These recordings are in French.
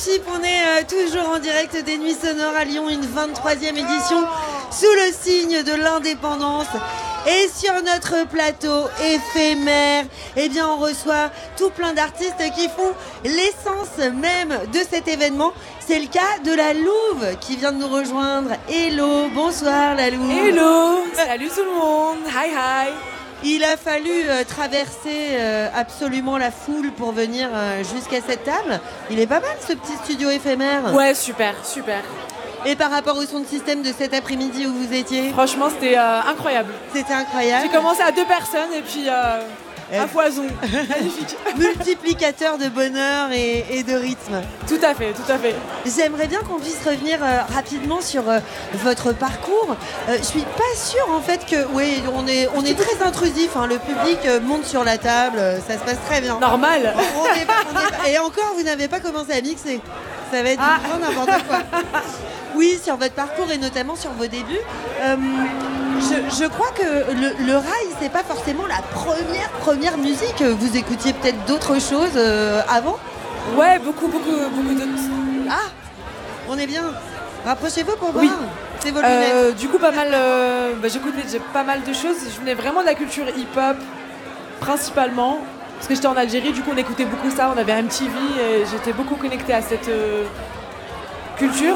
Type, on est toujours en direct des Nuits Sonores à Lyon, une 23e édition sous le signe de l'indépendance. Et sur notre plateau éphémère, eh bien on reçoit tout plein d'artistes qui font l'essence même de cet événement. C'est le cas de la Louve qui vient de nous rejoindre. Hello, bonsoir la Louve. Hello, salut tout le monde, hi hi. Il a fallu traverser absolument la foule pour venir jusqu'à cette table. Il est pas mal ce petit studio éphémère. Ouais, super, super. Et par rapport au son de système de cet après-midi où vous étiez? Franchement, c'était incroyable. C'était incroyable. J'ai commencé à 2 personnes et puis à foison. Magnifique. Multiplicateur de bonheur et de rythme. Tout à fait, tout à fait. J'aimerais bien qu'on puisse revenir rapidement sur votre parcours. Je suis pas sûre en fait que... Oui, on est très intrusif. Hein. Le public monte sur la table, ça se passe très bien. Normal. Et encore, vous n'avez pas commencé à mixer. Ça va être du grand n'importe quoi. Oui, sur votre parcours et notamment sur vos débuts. Je crois que le rail, c'est pas forcément la première musique. Vous écoutiez peut-être d'autres choses avant? Ouais, beaucoup d'autres. Ah, on est bien. Rapprochez-vous pour voir. C'est vos lunettes. Du coup, pas mal. J'écoutais pas mal de choses. Je venais vraiment de la culture hip-hop, principalement. Parce que j'étais en Algérie, du coup on écoutait beaucoup ça, on avait MTV et j'étais beaucoup connectée à cette culture.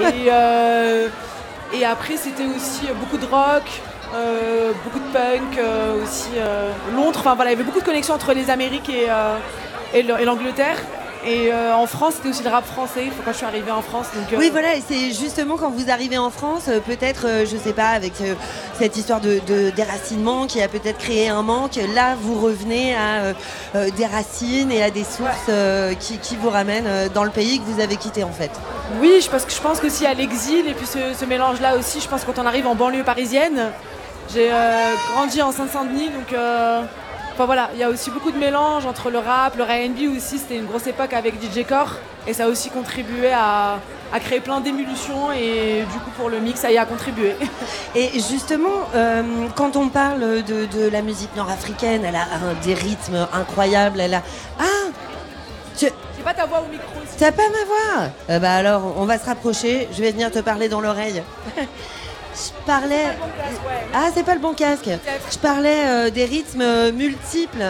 Et après c'était aussi beaucoup de rock, beaucoup de punk, aussi Londres. Enfin voilà, il y avait beaucoup de connexions entre les Amériques et l'Angleterre. Et en France, c'était aussi le rap français quand je suis arrivée en France. Donc, oui, voilà, et c'est justement quand vous arrivez en France, peut-être, je sais pas, avec cette histoire de déracinement qui a peut-être créé un manque, là, vous revenez à des racines et à des sources qui vous ramènent dans le pays que vous avez quitté, en fait. Oui, je pense qu'aussi à l'exil, et puis ce mélange-là aussi, je pense quand on arrive en banlieue parisienne, j'ai grandi en Seine-Saint-Denis, donc... Enfin voilà, il y a aussi beaucoup de mélange entre le rap, le R&B aussi, c'était une grosse époque avec DJ Core et ça a aussi contribué à créer plein d'émulsions et du coup pour le mix ça y a contribué. Et justement, quand on parle de la musique nord-africaine, elle a des rythmes incroyables, elle a... Ah, j'ai pas ta voix au micro aussi. T'as pas ma voix? Bah alors, on va se rapprocher, je vais venir te parler dans l'oreille. Je parlais... Ah, c'est pas le bon casque. Je parlais des rythmes multiples.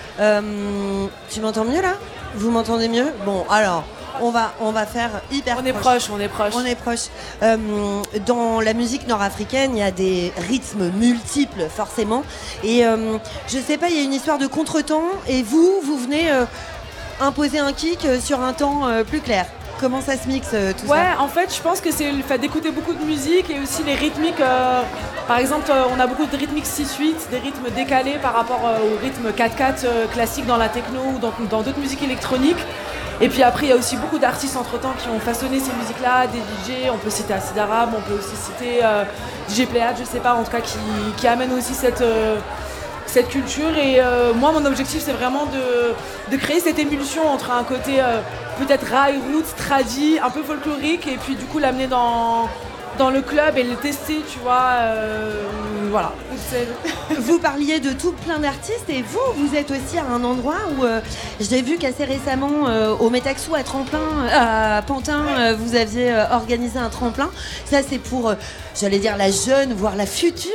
Tu m'entends mieux là? Vous m'entendez mieux? Bon, alors, on va faire hyper proche. On est proche. Dans la musique nord-africaine, il y a des rythmes multiples, forcément. Et je sais pas, il y a une histoire de contretemps. Et vous venez imposer un kick sur un temps plus clair. Comment ça se mixe tout ça? Ouais, en fait, je pense que c'est le fait d'écouter beaucoup de musique et aussi les rythmiques. Par exemple, on a beaucoup de rythmiques 6/8, des rythmes décalés par rapport au rythme 4/4 classique dans la techno ou dans d'autres musiques électroniques. Et puis après, il y a aussi beaucoup d'artistes entre-temps qui ont façonné ces musiques-là, des DJ, on peut citer Acid Arabe, on peut aussi citer DJ Pléiade, je sais pas, en tout cas, qui amène aussi cette culture. Et moi, mon objectif, c'est vraiment de créer cette émulsion entre un côté peut-être rail, roots, tradi, un peu folklorique, et puis du coup l'amener dans le club et le tester, tu vois. Voilà. Vous parliez de tout plein d'artistes et vous êtes aussi à un endroit où j'ai vu qu'assez récemment au Métaxou à Pantin, vous aviez organisé un tremplin. Ça, c'est pour, j'allais dire, la jeune, voire la future